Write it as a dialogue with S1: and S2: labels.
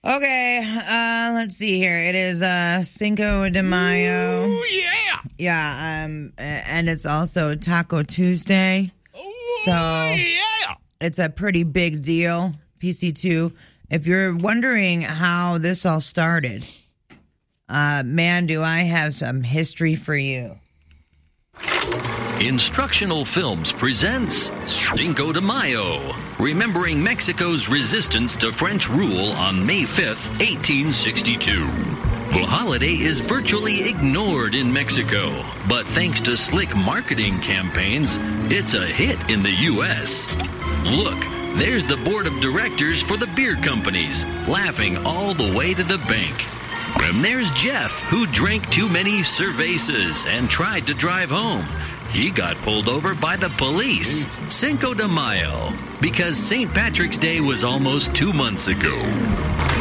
S1: Okay, let's see here. It is Cinco de Mayo.
S2: Ooh, yeah.
S1: Yeah, and it's also Taco Tuesday.
S2: Ooh,
S1: So
S2: yeah.
S1: it's a pretty big deal, PC2. If you're wondering how this all started, man, do I have some history for you.
S3: Instructional Films presents Cinco de Mayo, remembering Mexico's resistance to French rule on May 5th, 1862. The holiday is virtually ignored in Mexico, but thanks to slick marketing campaigns, it's a hit in the U.S. Look, there's the board of directors for the beer companies, laughing all the way to the bank. And there's Jeff, who drank too many cervezas and tried to drive home. He got pulled over by the police. Cinco de Mayo, because St. Patrick's Day was almost 2 months ago.